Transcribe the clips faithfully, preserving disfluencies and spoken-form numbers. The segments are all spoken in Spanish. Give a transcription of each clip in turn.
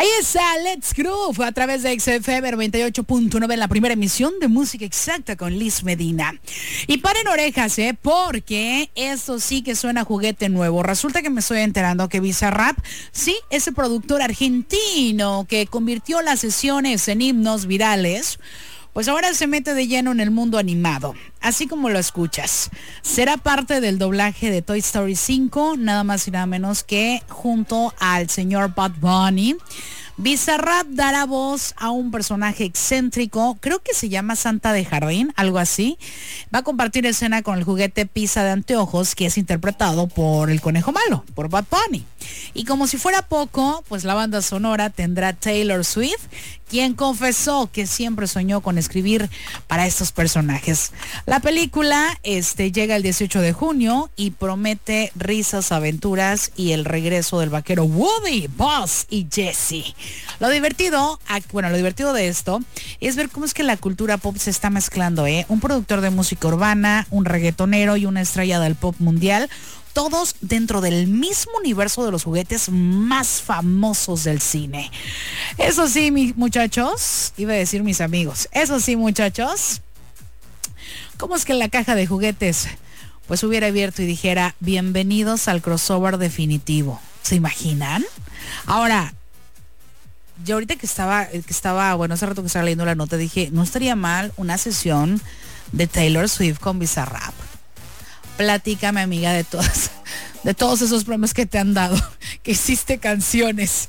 Ahí está Let's Groove a través de X F M noventa y ocho punto nueve en la primera emisión de Música Exacta con Liz Medina. Y paren orejas, ¿eh? Porque esto sí que suena a juguete nuevo. Resulta que me estoy enterando que Bizarrap, sí, ese productor argentino que convirtió las sesiones en himnos virales, pues ahora se mete de lleno en el mundo animado, así como lo escuchas. Será parte del doblaje de Toy Story cinco, nada más y nada menos que junto al señor Bad Bunny. Bizarrap dará voz a un personaje excéntrico, creo que se llama Santa de Jardín, algo así. Va a compartir escena con el juguete Pizza de anteojos, que es interpretado por el Conejo Malo, por Bad Bunny. Y como si fuera poco, pues la banda sonora tendrá Taylor Swift, quien confesó que siempre soñó con escribir para estos personajes. La película este, llega el dieciocho de junio y promete risas, aventuras y el regreso del vaquero Woody, Buzz y Jessie. Lo divertido, bueno, lo divertido de esto es ver cómo es que la cultura pop se está mezclando, ¿eh? Un productor de música urbana, un reggaetonero y una estrella del pop mundial, todos dentro del mismo universo de los juguetes más famosos del cine. Eso sí, mis muchachos, iba a decir mis amigos, eso sí, muchachos, ¿cómo es que la caja de juguetes pues hubiera abierto y dijera bienvenidos al crossover definitivo? ¿Se imaginan? Ahora, yo ahorita que estaba, que estaba, bueno, hace rato que estaba leyendo la nota, dije, no estaría mal una sesión de Taylor Swift con Bizarrap. Platícame, amiga, de todas, de todos esos problemas que te han dado, que hiciste canciones.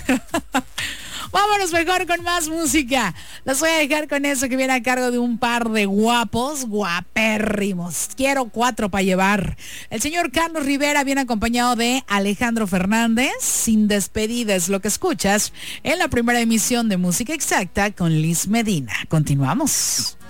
Vámonos mejor con más música. Los voy a dejar con eso que viene a cargo de un par de guapos, guapérrimos. Quiero cuatro para llevar. El señor Carlos Rivera viene acompañado de Alejandro Fernández. Sin despedida es lo que escuchas en la primera emisión de Música Exacta con Liz Medina. Continuamos.